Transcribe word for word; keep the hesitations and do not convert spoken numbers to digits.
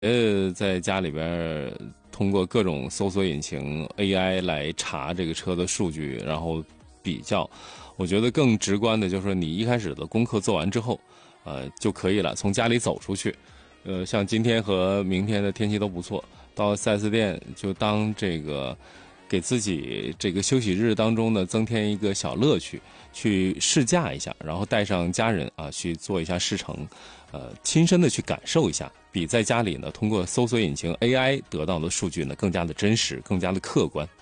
呃，在家里边通过各种搜索引擎 A I 来查这个车的数据，然后比较。我觉得更直观的就是说，你一开始的功课做完之后，呃就可以了，从家里走出去。呃，像今天和明天的天气都不错，到 四 S 店就当这个给自己这个休息日当中呢增添一个小乐趣，去试驾一下，然后带上家人啊去做一下试乘，呃，亲身的去感受一下，比在家里呢通过搜索引擎 A I 得到的数据呢更加的真实，更加的客观。